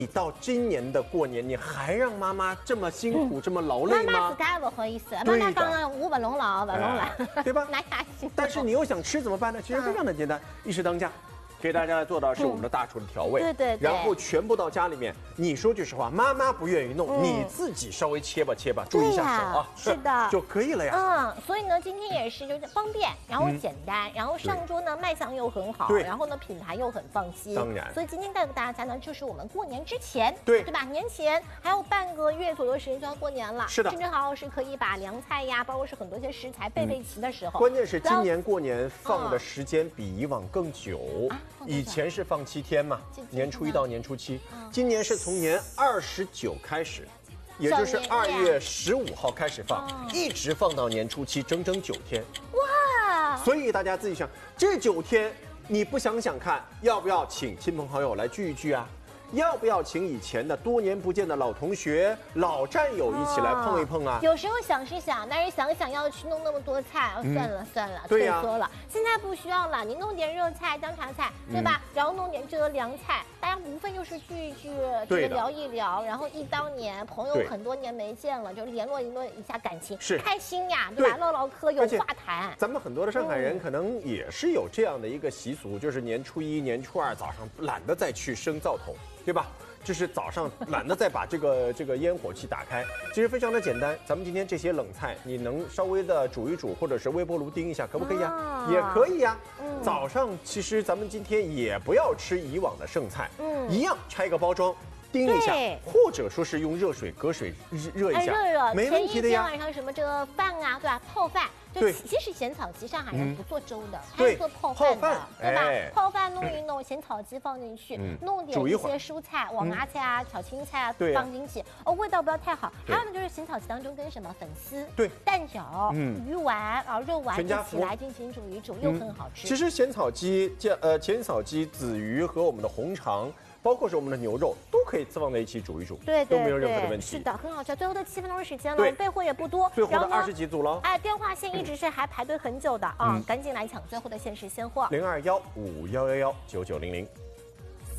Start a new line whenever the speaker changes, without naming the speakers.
你到今年的过年，你还让妈妈这么辛苦、这么劳累吗？
妈妈自家不好意思，妈妈讲我不弄了，不弄了，
对吧？
那还行。
但是你又想吃怎么办呢？其实非常的简单，一时当家。给大家做到是我们的大厨的调味，
对，
然后全部到家里面。你说句实话，妈妈不愿意弄，你自己稍微切吧，注意一下手啊，
是的，
就可以了呀。
所以呢，今天也是就是方便，然后简单，然后上桌呢卖相又很好，然后呢品牌又很放心。
当然，
所以今天带给大家呢，就是我们过年之前，
对
吧？年前还有半个月左右时间就要过年了，
是的，
正好是可以把凉菜呀，包括是很多些食材备齐的时候。
关键是今年过年放的时间比以往更久，以前是放7天嘛，年初1到年初7，今年是从年29开始，也就是2月15号开始放，一直放到年初7，整整9天。
哇！
所以大家自己想，这9天你不想想看，要不要请亲朋好友来聚一聚啊？要不要请以前的多年不见的老同学、老战友一起来碰一碰啊？
有时候想是想，但是想想要去弄那么多菜，算了，退缩了。现在不需要了，你弄点热菜、家常菜，对吧？然后弄点这个凉菜，大家无非就是聚一聚，聊一聊，然后忆当年，朋友很多年没见了，就联络一下感情，是开心呀，对吧？唠唠嗑，有话谈。
咱们很多的上海人可能也是有这样的一个习俗，就是年初1、年初2早上懒得再去生灶头。对吧？就是早上懒得再把这个烟火气打开，其实非常的简单。咱们今天这些冷菜，你能稍微的煮一煮，或者是微波炉叮一下，可不可以呀？也可以呀。早上其实咱们今天也不要吃以往的剩菜，一样拆个包装。叮一下，或者说是用热水隔水热一下，没问题的呀。
前一天晚上什么这个饭啊，对吧？泡饭，就其实咸草鸡上海人不做粥的，他是做泡饭的，对吧？泡饭弄一弄，咸草鸡放进去，弄点一些蔬菜，黄芽菜啊、炒青菜啊放进去，味道不要太好。还有呢，就是咸草鸡当中跟什么粉丝、蛋饺、鱼丸啊、肉丸一起来进行煮一煮，又很好吃。
其实咸草鸡、子鱼和我们的红肠。包括是我们的牛肉都可以放在一起煮一煮，都没有任何的问题。
是的，很好吃。最后的7分钟的时间了，备货也不多，
最后的20几组了。
哎，电话线一直是还排队很久的啊，赶紧来抢最后的限时鲜货。
021511199900。